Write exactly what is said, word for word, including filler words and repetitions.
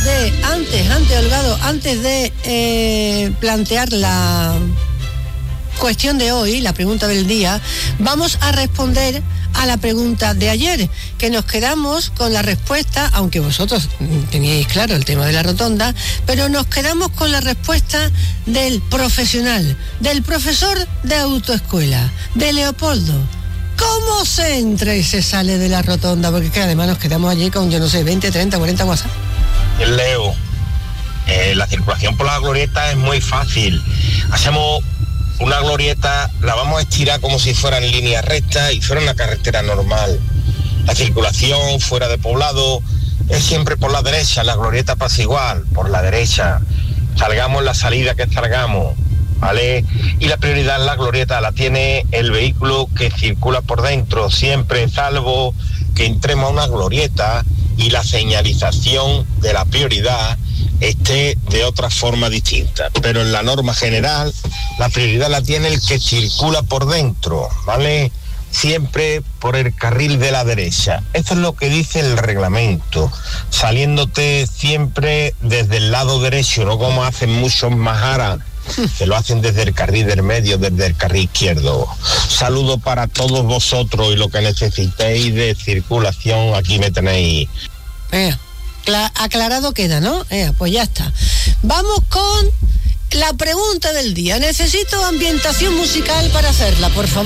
antes de, antes, antes, Holgado, antes de eh, plantear la cuestión de hoy, la pregunta del día, vamos a responder a la pregunta de ayer, que nos quedamos con la respuesta, aunque vosotros teníais claro el tema de la rotonda, pero nos quedamos con la respuesta del profesional, del profesor de autoescuela, de Leopoldo. ¿Cómo se entra y se sale de la rotonda? Porque es que además nos quedamos allí con, yo no sé, veinte, treinta, cuarenta WhatsApp. Leo, eh, la circulación por la glorieta es muy fácil. Hacemos una glorieta, la vamos a estirar como si fuera en línea recta y fuera una carretera normal. La circulación fuera de poblado es siempre por la derecha, la glorieta pasa igual, por la derecha. Salgamos la salida que salgamos, ¿vale? Y la prioridad en la glorieta la tiene el vehículo que circula por dentro, siempre, salvo que entremos a una glorieta y la señalización de la prioridad esté de otra forma distinta. Pero en la norma general, la prioridad la tiene el que circula por dentro, ¿vale? Siempre por el carril de la derecha. Esto es lo que dice el reglamento, saliéndote siempre desde el lado derecho, no como hacen muchos majaras, que lo hacen desde el carril del medio, desde el carril izquierdo. Saludo para todos vosotros y lo que necesitéis de circulación, aquí me tenéis. Eh, aclarado queda, ¿no? Eh, pues ya está. Vamos con la pregunta del día. Necesito ambientación musical para hacerla, por favor.